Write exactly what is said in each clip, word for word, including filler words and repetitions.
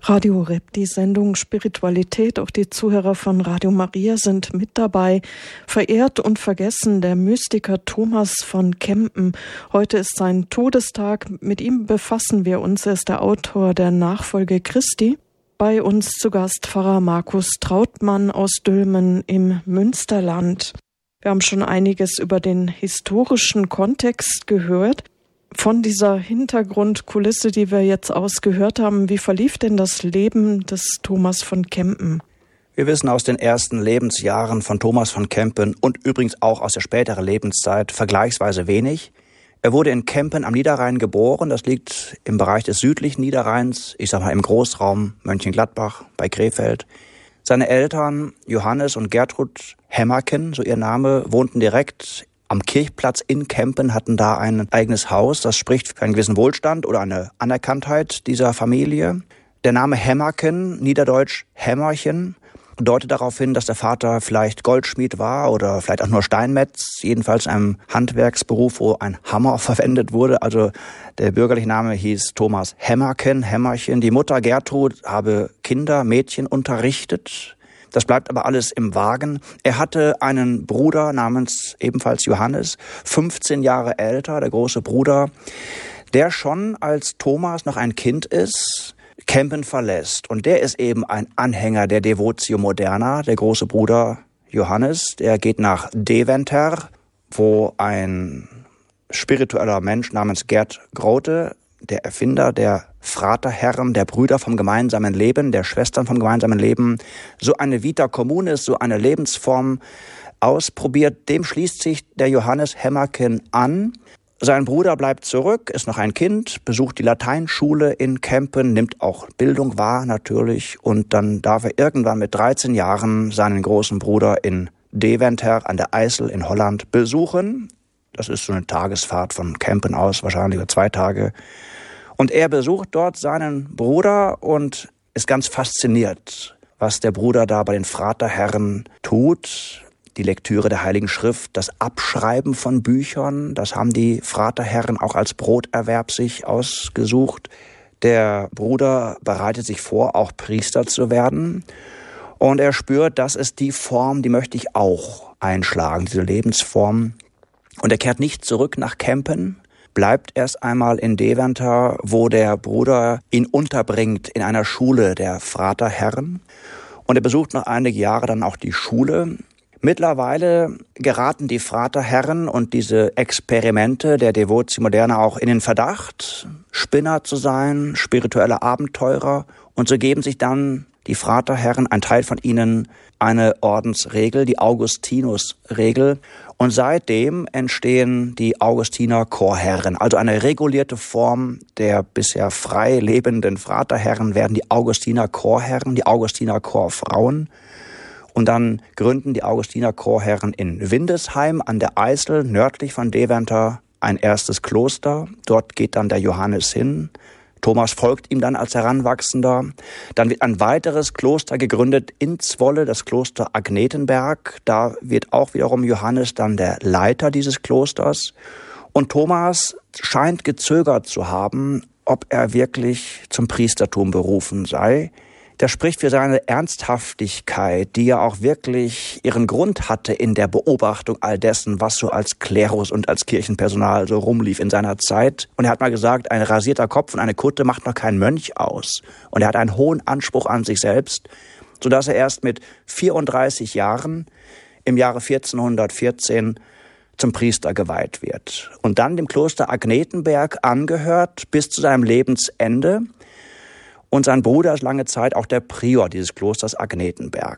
Radio Horeb, die Sendung Spiritualität. Auch die Zuhörer von Radio Maria sind mit dabei. Verehrt und vergessen der Mystiker Thomas von Kempen. Heute ist sein Todestag. Mit ihm befassen wir uns. Er ist der Autor der Nachfolge Christi. Bei uns zu Gast Pfarrer Markus Trautmann aus Dülmen im Münsterland. Wir haben schon einiges über den historischen Kontext gehört. Von dieser Hintergrundkulisse, die wir jetzt ausgehört haben, wie verlief denn das Leben des Thomas von Kempen? Wir wissen aus den ersten Lebensjahren von Thomas von Kempen und übrigens auch aus der späteren Lebenszeit vergleichsweise wenig. Er wurde in Kempen am Niederrhein geboren. Das liegt im Bereich des südlichen Niederrheins, ich sag mal im Großraum Mönchengladbach bei Krefeld. Seine Eltern, Johannes und Gertrud Hämmerken, so ihr Name, wohnten direkt am Kirchplatz in Kempen, hatten da ein eigenes Haus. Das spricht für einen gewissen Wohlstand oder eine Anerkanntheit dieser Familie. Der Name Hämmerken, niederdeutsch Hämmerchen, deutet darauf hin, dass der Vater vielleicht Goldschmied war oder vielleicht auch nur Steinmetz, jedenfalls einem Handwerksberuf, wo ein Hammer verwendet wurde. Also der bürgerliche Name hieß Thomas Hämmerken, Hämmerchen. Die Mutter Gertrud habe Kinder, Mädchen unterrichtet. Das bleibt aber alles im Wagen. Er hatte einen Bruder namens ebenfalls Johannes, fünfzehn Jahre älter, der große Bruder, der schon als Thomas noch ein Kind ist, Kempen verlässt. Und der ist eben ein Anhänger der Devotio Moderna, der große Bruder Johannes. Der geht nach Deventer, wo ein spiritueller Mensch namens Gerd Grote, der Erfinder der Fraterherren, der Brüder vom gemeinsamen Leben, der Schwestern vom gemeinsamen Leben, so eine Vita communis, so eine Lebensform ausprobiert. Dem schließt sich der Johannes Hämmerken an. Sein Bruder bleibt zurück, ist noch ein Kind, besucht die Lateinschule in Kempen, nimmt auch Bildung wahr natürlich und dann darf er irgendwann mit dreizehn Jahren seinen großen Bruder in Deventer an der Eisel in Holland besuchen. Das ist so eine Tagesfahrt von Kempen aus, wahrscheinlich über zwei Tage. Und er besucht dort seinen Bruder und ist ganz fasziniert, was der Bruder da bei den Fraterherren tut. Die Lektüre der Heiligen Schrift, das Abschreiben von Büchern, das haben die Fraterherren auch als Broterwerb sich ausgesucht. Der Bruder bereitet sich vor, auch Priester zu werden. Und er spürt, das ist die Form, die möchte ich auch einschlagen, diese Lebensform. Und er kehrt nicht zurück nach Kempen, bleibt erst einmal in Deventer, wo der Bruder ihn unterbringt in einer Schule der Fraterherren. Und er besucht noch einige Jahre dann auch die Schule. Mittlerweile geraten die Fraterherren und diese Experimente der Devotio Moderna auch in den Verdacht, Spinner zu sein, spirituelle Abenteurer. Und so geben sich dann die Fraterherren, ein Teil von ihnen, eine Ordensregel, die Augustinus-Regel. Und seitdem entstehen die Augustiner-Chorherren. Also eine regulierte Form der bisher frei lebenden Fraterherren werden die Augustiner-Chorherren, die Augustiner-Chorfrauen. Und dann gründen die Augustiner-Chorherren in Windesheim an der Eisel, nördlich von Deventer, ein erstes Kloster. Dort geht dann der Johannes hin. Thomas folgt ihm dann als Heranwachsender. Dann wird ein weiteres Kloster gegründet in Zwolle, das Kloster Agnetenberg. Da wird auch wiederum Johannes dann der Leiter dieses Klosters. Und Thomas scheint gezögert zu haben, ob er wirklich zum Priestertum berufen sei. Das spricht für seine Ernsthaftigkeit, die ja auch wirklich ihren Grund hatte in der Beobachtung all dessen, was so als Klerus und als Kirchenpersonal so rumlief in seiner Zeit. Und er hat mal gesagt, ein rasierter Kopf und eine Kutte macht noch kein Mönch aus. Und er hat einen hohen Anspruch an sich selbst, sodass er erst mit vierunddreißig Jahren im Jahre vierzehnhundertvierzehn zum Priester geweiht wird. Und dann dem Kloster Agnetenberg angehört bis zu seinem Lebensende. Und sein Bruder ist lange Zeit auch der Prior dieses Klosters Agnetenberg.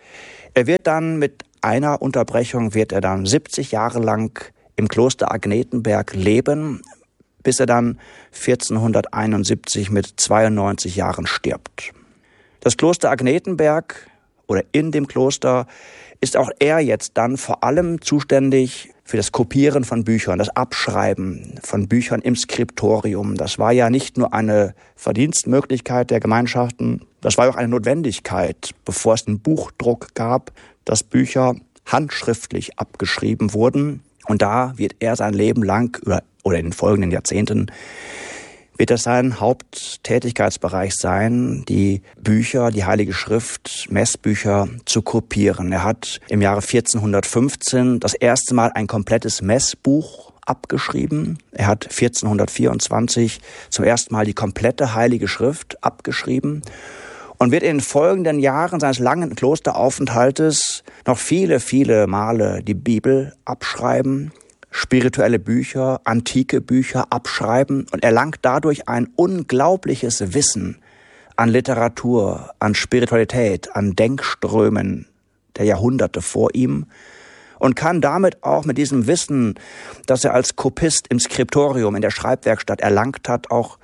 Er wird dann mit einer Unterbrechung, wird er dann siebzig Jahre lang im Kloster Agnetenberg leben, bis er dann vierzehnhunderteinundsiebzig mit zweiundneunzig Jahren stirbt. Das Kloster Agnetenberg oder in dem Kloster ist auch er jetzt dann vor allem zuständig für das Kopieren von Büchern, das Abschreiben von Büchern im Skriptorium. Das war ja nicht nur eine Verdienstmöglichkeit der Gemeinschaften, das war auch eine Notwendigkeit, bevor es einen Buchdruck gab, dass Bücher handschriftlich abgeschrieben wurden. Und da wird er sein Leben lang oder, oder in den folgenden Jahrzehnten wird das sein Haupttätigkeitsbereich sein, die Bücher, die Heilige Schrift, Messbücher zu kopieren. Er hat im Jahre vierzehnhundertfünfzehn das erste Mal ein komplettes Messbuch abgeschrieben. Er hat vierzehnhundertvierundzwanzig zum ersten Mal die komplette Heilige Schrift abgeschrieben und wird in den folgenden Jahren seines langen Klosteraufenthaltes noch viele, viele Male die Bibel abschreiben, spirituelle Bücher, antike Bücher abschreiben und erlangt dadurch ein unglaubliches Wissen an Literatur, an Spiritualität, an Denkströmen der Jahrhunderte vor ihm und kann damit auch mit diesem Wissen, das er als Kopist im Skriptorium in der Schreibwerkstatt erlangt hat, auch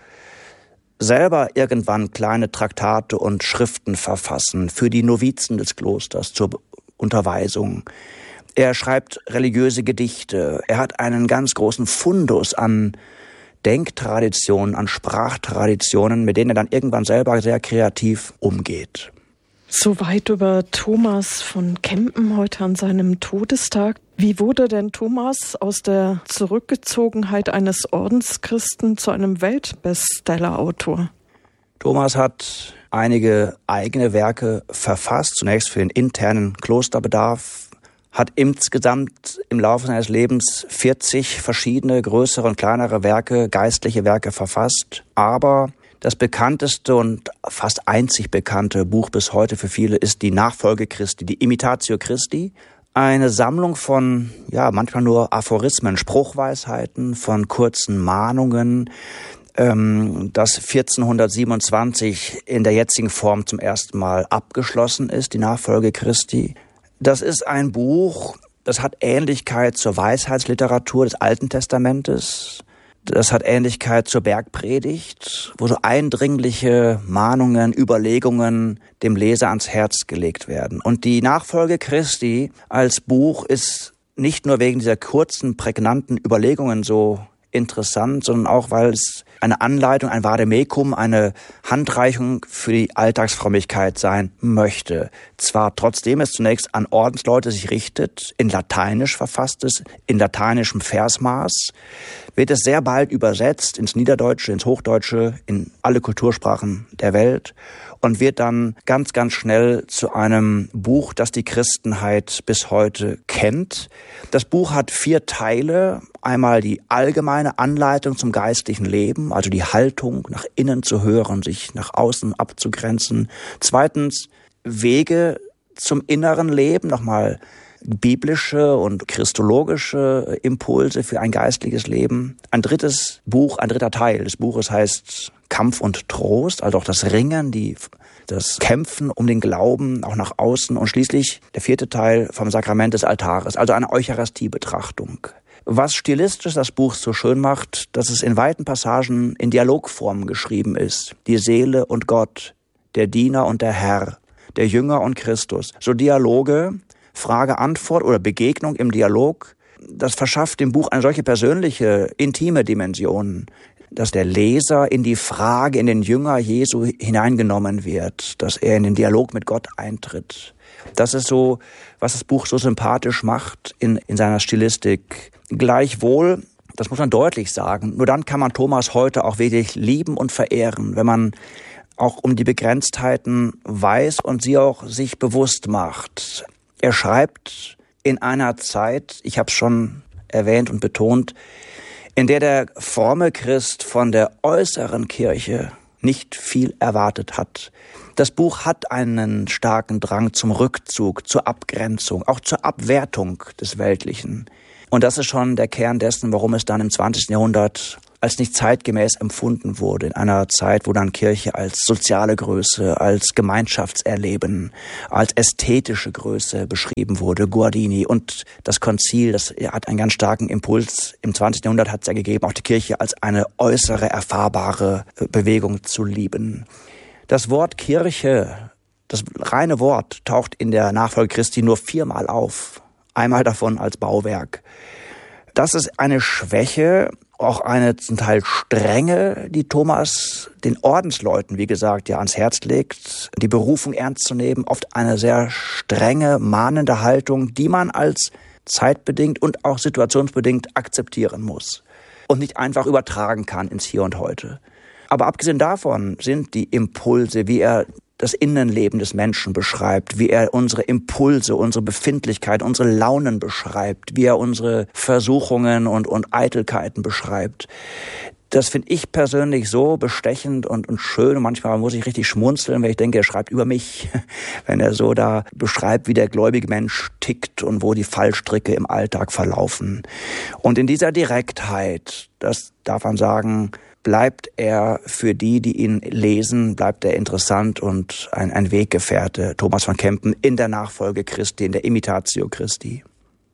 selber irgendwann kleine Traktate und Schriften verfassen für die Novizen des Klosters zur Unterweisung. Er schreibt religiöse Gedichte. Er hat einen ganz großen Fundus an Denktraditionen, an Sprachtraditionen, mit denen er dann irgendwann selber sehr kreativ umgeht. Soweit über Thomas von Kempen heute an seinem Todestag. Wie wurde denn Thomas aus der Zurückgezogenheit eines Ordenschristen zu einem Weltbestseller-Autor? Thomas hat einige eigene Werke verfasst, zunächst für den internen Klosterbedarf, hat insgesamt im Laufe seines Lebens vierzig verschiedene größere und kleinere Werke, geistliche Werke verfasst. Aber das bekannteste und fast einzig bekannte Buch bis heute für viele ist die Nachfolge Christi, die Imitatio Christi. Eine Sammlung von, ja, manchmal nur Aphorismen, Spruchweisheiten, von kurzen Mahnungen, ähm, das vierzehnhundertsiebenundzwanzig in der jetzigen Form zum ersten Mal abgeschlossen ist, die Nachfolge Christi. Das ist ein Buch, das hat Ähnlichkeit zur Weisheitsliteratur des Alten Testamentes. Das hat Ähnlichkeit zur Bergpredigt, wo so eindringliche Mahnungen, Überlegungen dem Leser ans Herz gelegt werden. Und die Nachfolge Christi als Buch ist nicht nur wegen dieser kurzen, prägnanten Überlegungen so interessant, sondern auch, weil es eine Anleitung, ein Vademecum, eine Handreichung für die Alltagsfrömmigkeit sein möchte. Zwar trotzdem es zunächst an Ordensleute sich richtet, in Lateinisch verfasst ist, in lateinischem Versmaß, wird es sehr bald übersetzt ins Niederdeutsche, ins Hochdeutsche, in alle Kultursprachen der Welt und wird dann ganz, ganz schnell zu einem Buch, das die Christenheit bis heute kennt. Das Buch hat vier Teile. Einmal die allgemeine Anleitung zum geistlichen Leben, also die Haltung, nach innen zu hören, sich nach außen abzugrenzen. Zweitens Wege zum inneren Leben, nochmal biblische und christologische Impulse für ein geistliches Leben. Ein drittes Buch, ein dritter Teil des Buches heißt Kampf und Trost, also auch das Ringen, die, das Kämpfen um den Glauben, auch nach außen. Und schließlich der vierte Teil vom Sakrament des Altares, also eine Eucharistiebetrachtung. Was stilistisch das Buch so schön macht, dass es in weiten Passagen in Dialogform geschrieben ist. Die Seele und Gott, der Diener und der Herr, der Jünger und Christus. So Dialoge, Frage-Antwort oder Begegnung im Dialog, das verschafft dem Buch eine solche persönliche, intime Dimension, dass der Leser in die Frage, in den Jünger Jesu hineingenommen wird, dass er in den Dialog mit Gott eintritt. Das ist so, was das Buch so sympathisch macht in, in seiner Stilistik. Gleichwohl, das muss man deutlich sagen, nur dann kann man Thomas heute auch wirklich lieben und verehren, wenn man auch um die Begrenztheiten weiß und sie auch sich bewusst macht. Er schreibt in einer Zeit, ich habe es schon erwähnt und betont, in der der fromme Christ von der äußeren Kirche nicht viel erwartet hat. Das Buch hat einen starken Drang zum Rückzug, zur Abgrenzung, auch zur Abwertung des Weltlichen. Und das ist schon der Kern dessen, warum es dann im zwanzigsten Jahrhundert als nicht zeitgemäß empfunden wurde, in einer Zeit, wo dann Kirche als soziale Größe, als Gemeinschaftserleben, als ästhetische Größe beschrieben wurde. Guardini und das Konzil, das hat einen ganz starken Impuls. Im zwanzigsten Jahrhundert hat es ja gegeben, auch die Kirche als eine äußere, erfahrbare Bewegung zu lieben. Das Wort Kirche, das reine Wort, taucht in der Nachfolge Christi nur viermal auf. Einmal davon als Bauwerk. Das ist eine Schwäche, auch eine zum Teil Strenge, die Thomas den Ordensleuten, wie gesagt, ja ans Herz legt, die Berufung ernst zu nehmen, oft eine sehr strenge, mahnende Haltung, die man als zeitbedingt und auch situationsbedingt akzeptieren muss und nicht einfach übertragen kann ins Hier und Heute. Aber abgesehen davon sind die Impulse, wie er das Innenleben des Menschen beschreibt, wie er unsere Impulse, unsere Befindlichkeit, unsere Launen beschreibt, wie er unsere Versuchungen und, und Eitelkeiten beschreibt. Das finde ich persönlich so bestechend und, und schön. Und manchmal muss ich richtig schmunzeln, wenn ich denke, er schreibt über mich, wenn er so da beschreibt, wie der gläubige Mensch tickt und wo die Fallstricke im Alltag verlaufen. Und in dieser Direktheit, das darf man sagen, bleibt er für die, die ihn lesen, bleibt er interessant und ein, ein Weggefährte, Thomas von Kempen, in der Nachfolge Christi, in der Imitatio Christi.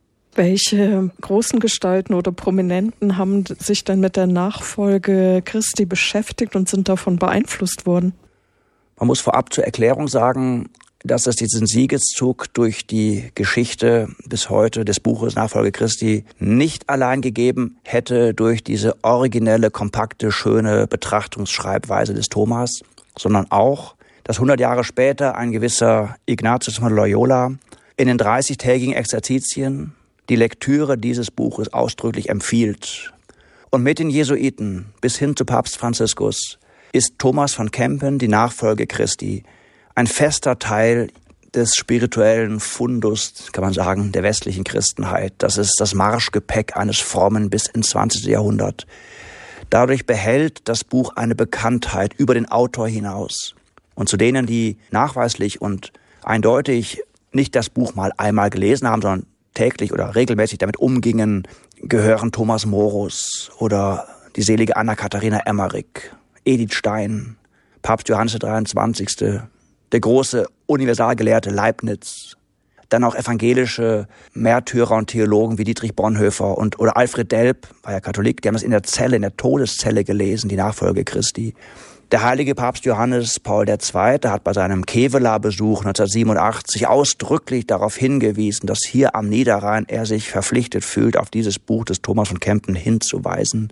Welche großen Gestalten oder Prominenten haben sich denn mit der Nachfolge Christi beschäftigt und sind davon beeinflusst worden? Man muss vorab zur Erklärung sagen, dass es diesen Siegeszug durch die Geschichte bis heute des Buches Nachfolge Christi nicht allein gegeben hätte durch diese originelle, kompakte, schöne Betrachtungsschreibweise des Thomas, sondern auch, dass hundert Jahre später ein gewisser Ignatius von Loyola in den dreißigtägigen Exerzitien die Lektüre dieses Buches ausdrücklich empfiehlt. Und mit den Jesuiten bis hin zu Papst Franziskus ist Thomas von Kempen, die Nachfolge Christi, ein fester Teil des spirituellen Fundus, kann man sagen, der westlichen Christenheit. Das ist das Marschgepäck eines Frommen bis ins zwanzigste Jahrhundert. Dadurch behält das Buch eine Bekanntheit über den Autor hinaus. Und zu denen, die nachweislich und eindeutig nicht das Buch mal einmal gelesen haben, sondern täglich oder regelmäßig damit umgingen, gehören Thomas Morus oder die selige Anna-Katharina Emmerich, Edith Stein, Papst Johannes der dreiundzwanzigste, der große Universalgelehrte Leibniz, dann auch evangelische Märtyrer und Theologen wie Dietrich Bonhoeffer und oder Alfred Delp, war ja Katholik, die haben das in der Zelle, in der Todeszelle gelesen, die Nachfolge Christi. Der heilige Papst Johannes Paul der Zweite hat bei seinem Kevela-Besuch neunzehnhundertsiebenundachtzig ausdrücklich darauf hingewiesen, dass hier am Niederrhein er sich verpflichtet fühlt, auf dieses Buch des Thomas von Kempen hinzuweisen.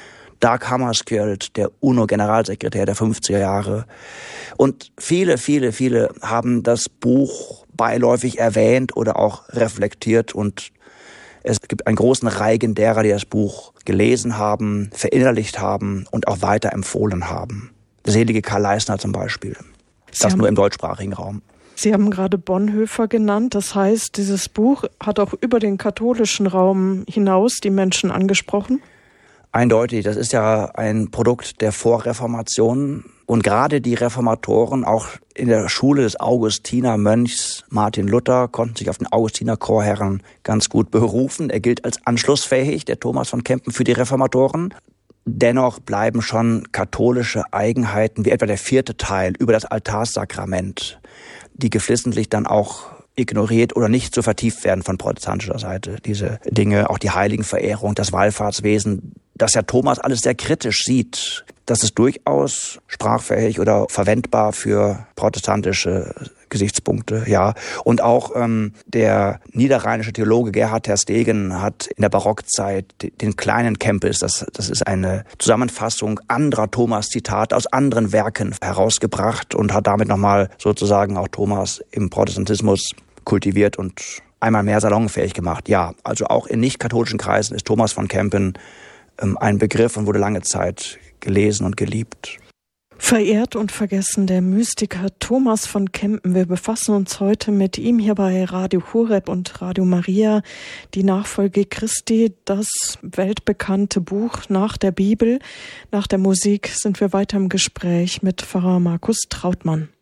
Dag Hammarskjöld, der UNO-Generalsekretär der fünfziger Jahre. Und viele, viele, viele haben das Buch beiläufig erwähnt oder auch reflektiert. Und es gibt einen großen Reigen derer, die das Buch gelesen haben, verinnerlicht haben und auch weiterempfohlen haben. Der selige Karl Leisner zum Beispiel. Sie Das haben, nur im deutschsprachigen Raum. Sie haben gerade Bonhoeffer genannt. Das heißt, dieses Buch hat auch über den katholischen Raum hinaus die Menschen angesprochen? Eindeutig. Das ist ja ein Produkt der Vorreformation. Und gerade die Reformatoren, auch in der Schule des Augustinermönchs Martin Luther, konnten sich auf den Augustinerchorherren ganz gut berufen. Er gilt als anschlussfähig, der Thomas von Kempen, für die Reformatoren. Dennoch bleiben schon katholische Eigenheiten, wie etwa der vierte Teil über das Altarsakrament, die geflissentlich dann auch ignoriert oder nicht so vertieft werden von protestantischer Seite. Diese Dinge, auch die Heiligenverehrung, das Wallfahrtswesen, das ja Thomas alles sehr kritisch sieht, das ist durchaus sprachfähig oder verwendbar für protestantische Gesichtspunkte, ja. Und auch ähm, der niederrheinische Theologe Gerhard Terstegen hat in der Barockzeit den kleinen Kempis, das, das ist eine Zusammenfassung anderer Thomas-Zitate aus anderen Werken herausgebracht und hat damit nochmal sozusagen auch Thomas im Protestantismus kultiviert und einmal mehr salonfähig gemacht. Ja, also auch in nicht-katholischen Kreisen ist Thomas von Kempen ähm, ein Begriff und wurde lange Zeit gelesen und geliebt. Verehrt und vergessen der Mystiker Thomas von Kempen. Wir befassen uns heute mit ihm hier bei Radio Horeb und Radio Maria. Die Nachfolge Christi, das weltbekannte Buch nach der Bibel. Nach der Musik sind wir weiter im Gespräch mit Pfarrer Markus Trautmann.